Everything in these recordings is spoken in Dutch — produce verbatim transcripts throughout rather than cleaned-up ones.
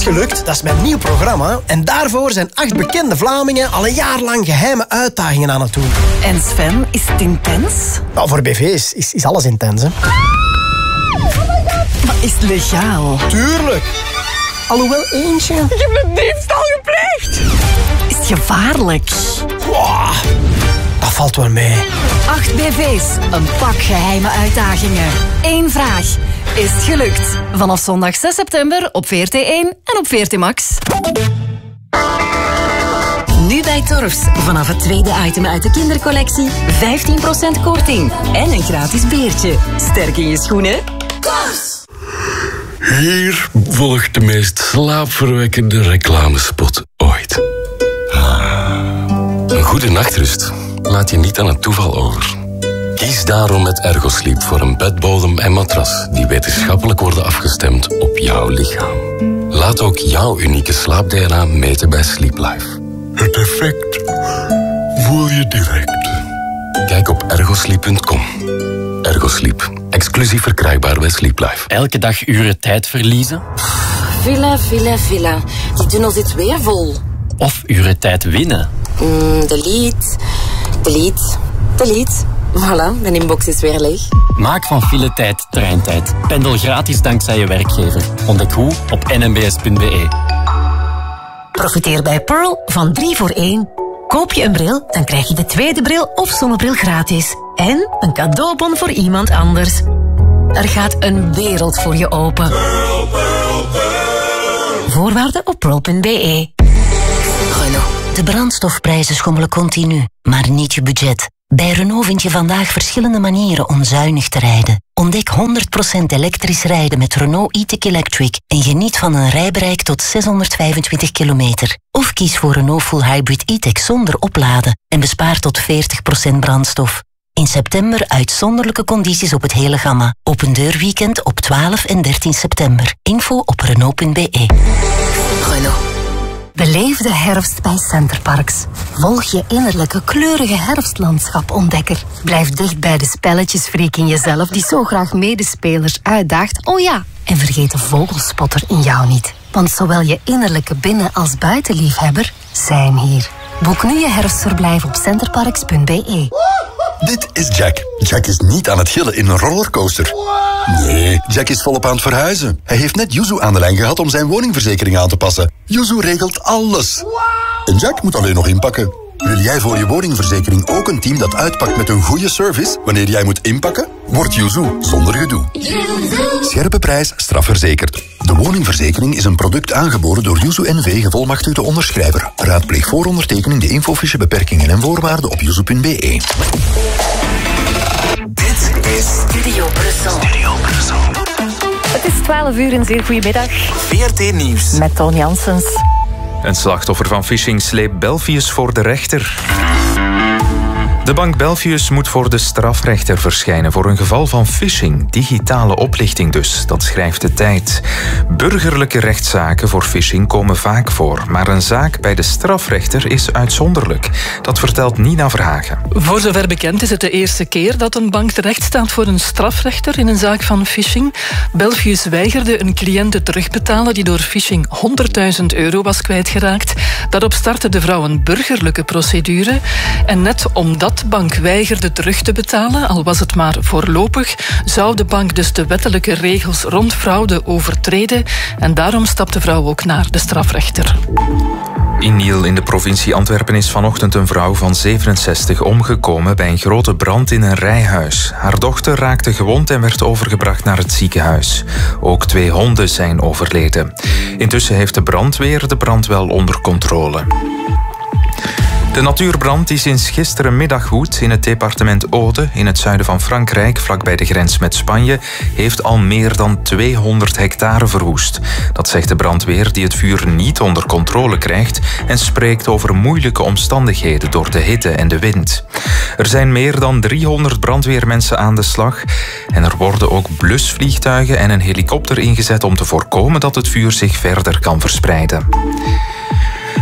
Gelukt, dat is mijn nieuw programma. En daarvoor zijn acht bekende Vlamingen al een jaar lang geheime uitdagingen aan het doen. En Sven, is het intens? Nou, voor B V's is, is alles intens, hè. Maar is het legaal? Tuurlijk. Alhoewel eentje... Ik heb een diefstal gepleegd. Is het gevaarlijk? Wow, dat valt wel mee. Acht B V's, een pak geheime uitdagingen. Eén vraag. Is het gelukt? Vanaf zondag zes september op V R T één en op V R T Max. Nu bij Torfs. Vanaf het tweede item uit de kindercollectie vijftien procent korting. En een gratis beertje. Sterk in je schoenen. Torfs! Hier volgt de meest slaapverwekkende reclamespot ooit. Een goede nachtrust laat je niet aan het toeval over. Kies daarom met Ergosleep voor een bedbodem en matras die wetenschappelijk worden afgestemd op jouw lichaam. Laat ook jouw unieke slaap-D N A meten bij Sleep Life. Het effect voel je direct. Kijk op ergosleep punt com. Ergosleep. Exclusief verkrijgbaar bij Sleep Life. Elke dag uren tijd verliezen. Villa, villa, villa. Die tunnel zit weer vol. Of uren tijd winnen. Mm, delete, delete, delete. Voilà, mijn inbox is weer leeg. Maak van file tijd treintijd. Pendel gratis dankzij je werkgever. Ontdek hoe op n m b s punt b e. Profiteer bij Pearl van drie voor één. Koop je een bril, dan krijg je de tweede bril of zonnebril gratis. En een cadeaubon voor iemand anders. Er gaat een wereld voor je open. Pearl, Pearl, Pearl. Voorwaarden op pearl punt b e. Renault. De brandstofprijzen schommelen continu, maar niet je budget. Bij Renault vind je vandaag verschillende manieren om zuinig te rijden. Ontdek honderd procent elektrisch rijden met Renault e-Tech Electric en geniet van een rijbereik tot zeshonderdvijfentwintig kilometer. Of kies voor Renault Full Hybrid e-Tech zonder opladen en bespaar tot veertig procent brandstof. In september uitzonderlijke condities op het hele gamma. Open deurweekend op twaalf en dertien september. Info op renault punt b e. Renault. Beleef de herfst bij Centerparks. Volg je innerlijke kleurige herfstlandschap ontdekker. Blijf dicht bij de spelletjesfreak in jezelf die zo graag medespelers uitdaagt. Oh ja, en vergeet de vogelspotter in jou niet. Want zowel je innerlijke binnen- als buitenliefhebber zijn hier. Boek nu je herfstverblijf op centerparks punt b e. Dit is Jack. Jack is niet aan het gillen in een rollercoaster. Nee, Jack is volop aan het verhuizen. Hij heeft net Yuzu aan de lijn gehad om zijn woningverzekering aan te passen. Yuzu regelt alles. En Jack moet alleen nog inpakken. Wil jij voor je woningverzekering ook een team dat uitpakt met een goede service wanneer jij moet inpakken? Word Yuzu zonder gedoe. Scherpe prijs, strafverzekerd. De woningverzekering is een product aangeboden door Yuzu N V, gevolmachtigde onderschrijver. Raadpleeg voor ondertekening de infofiche beperkingen en voorwaarden op yuzu punt b e. Dit is Studio Brussel. Studio Brussel. Het is twaalf uur en zeer goedemiddag. V R T Nieuws. Met Toon Janssens. Een slachtoffer van phishing sleept Belfius voor de rechter. De bank Belfius moet voor de strafrechter verschijnen voor een geval van phishing, digitale oplichting dus, dat schrijft de Tijd. Burgerlijke rechtszaken voor phishing komen vaak voor, maar een zaak bij de strafrechter is uitzonderlijk. Dat vertelt Nina Verhagen. Voor zover bekend is het de eerste keer dat een bank terecht staat voor een strafrechter in een zaak van phishing. Belfius weigerde een cliënt te terugbetalen die door phishing honderdduizend euro was kwijtgeraakt. Daarop startte de vrouw een burgerlijke procedure. En net omdat de bank weigerde terug te betalen, al was het maar voorlopig, zou de bank dus de wettelijke regels rond fraude overtreden. En daarom stapt de vrouw ook naar de strafrechter. In Niel in de provincie Antwerpen is vanochtend een vrouw van zevenenzestig omgekomen bij een grote brand in een rijhuis. Haar dochter raakte gewond en werd overgebracht naar het ziekenhuis. Ook twee honden zijn overleden. Intussen heeft de brandweer de brand wel onder controle. De natuurbrand die sinds gisterenmiddag woedt in het departement Aude in het zuiden van Frankrijk, vlakbij de grens met Spanje, heeft al meer dan tweehonderd hectare verwoest. Dat zegt de brandweer die het vuur niet onder controle krijgt en spreekt over moeilijke omstandigheden door de hitte en de wind. Er zijn meer dan driehonderd brandweermensen aan de slag en er worden ook blusvliegtuigen en een helikopter ingezet om te voorkomen dat het vuur zich verder kan verspreiden.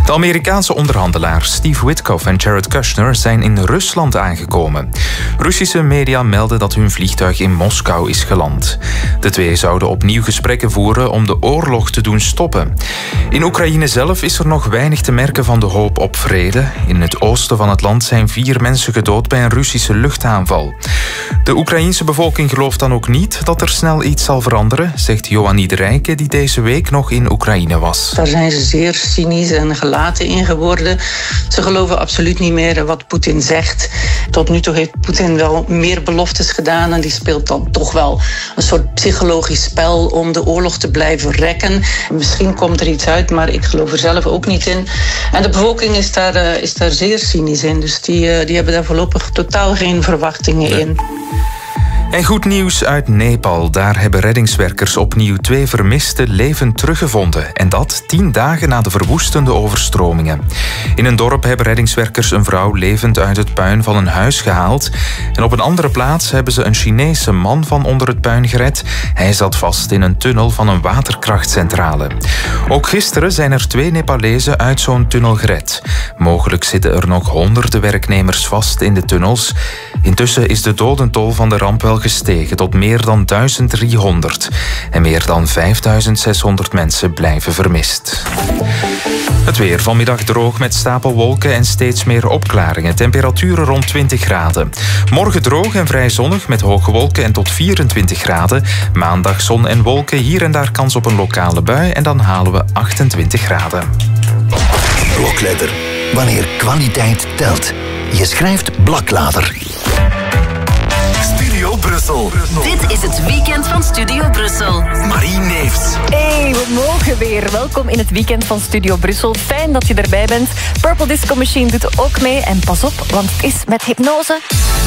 De Amerikaanse onderhandelaars Steve Witkoff en Jared Kushner zijn in Rusland aangekomen. Russische media melden dat hun vliegtuig in Moskou is geland. De twee zouden opnieuw gesprekken voeren om de oorlog te doen stoppen. In Oekraïne zelf is er nog weinig te merken van de hoop op vrede. In het oosten van het land zijn vier mensen gedood bij een Russische luchtaanval. De Oekraïense bevolking gelooft dan ook niet dat er snel iets zal veranderen, zegt Johannie de Rijke, die deze week nog in Oekraïne was. Daar zijn ze zeer cynisch en gelaten in geworden. Ze geloven absoluut niet meer wat Poetin zegt. Tot nu toe heeft Poetin wel meer beloftes gedaan en die speelt dan toch wel een soort psychologisch spel om de oorlog te blijven rekken. Misschien komt er iets uit, maar ik geloof er zelf ook niet in. En de bevolking is daar, uh, is daar zeer cynisch in, dus die, uh, die hebben daar voorlopig totaal geen verwachtingen nee. in. En goed nieuws uit Nepal. Daar hebben reddingswerkers opnieuw twee vermisten levend teruggevonden. En dat tien dagen na de verwoestende overstromingen. In een dorp hebben reddingswerkers een vrouw levend uit het puin van een huis gehaald. En op een andere plaats hebben ze een Chinese man van onder het puin gered. Hij zat vast in een tunnel van een waterkrachtcentrale. Ook gisteren zijn er twee Nepalezen uit zo'n tunnel gered. Mogelijk zitten er nog honderden werknemers vast in de tunnels. Intussen is de dodentol van de ramp wel gestegen tot meer dan duizend driehonderd. En meer dan vijfduizend zeshonderd mensen blijven vermist. Het weer vanmiddag droog met stapelwolken en steeds meer opklaringen. Temperaturen rond twintig graden. Morgen droog en vrij zonnig met hoge wolken en tot vierentwintig graden. Maandag zon en wolken, hier en daar kans op een lokale bui en dan halen we achtentwintig graden. Blokletter. Wanneer kwaliteit telt. Je schrijft Blaklader. Studio Brussel. Dit is het weekend van Studio Brussel. Marie Neefs. Hey, we mogen weer. Welkom in het weekend van Studio Brussel. Fijn dat je erbij bent. Purple Disco Machine doet ook mee. En pas op, want het is met hypnose